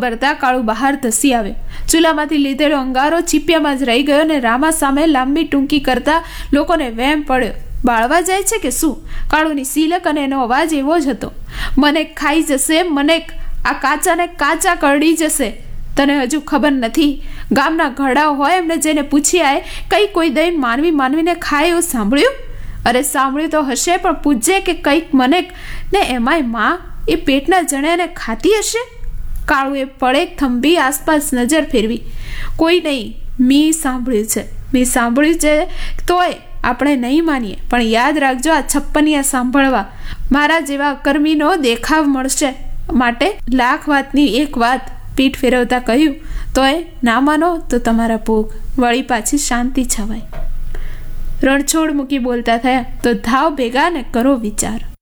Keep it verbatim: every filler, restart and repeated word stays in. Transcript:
ભરતા કાળુ બહાર ધસી આવ્યો. ચૂલામાંથી લીધેલો અંગારો ચીપિયામાં જ રહી ગયો ને રામા સામે લાંબી ટૂંકી કરતા લોકોને વહેમ પડ્યો. બાળવા જાય છે કે શું? કાળુની સિલક અને એનો અવાજ એવો જ હતો. મને ખાઈ જશે, મને આ કાચાને કાચા કરડી જશે. તને હજુ ખબર નથી? ગામના ઘરડાઓ હોય એમને જઈને પૂછી આય, કઈ કોઈ દઈને માનવી માનવીને ખાય એવું સાંભળ્યું? અરે સાંભળ્યું તો હશે, પણ પૂછજે કે કંઈક મને ને એમાંય માં એ પેટના જણ્યાને ખાતી હશે? કાળુએ પડેક થંભી આસપાસ નજર ફેરવી. કોઈ નહીં, મી સાંભળ્યું છે, મી સાંભળ્યું છે તોય આપણે નહીં માનીએ, પણ યાદ રાખજો આ છપ્પનિયા સાંભળવા મારા જેવા અકર્મીનો દેખાવ મળશે. માટે લાખ વાતની એક વાત પીઠ ફેરવતા કહ્યું, તોય ના માનો તો તમારા ભોગ. વળી પાછી શાંતિ છવાય. રણછોડ મૂકી બોલતા થયા, તો ધાવ ભેગા ને કરો વિચાર.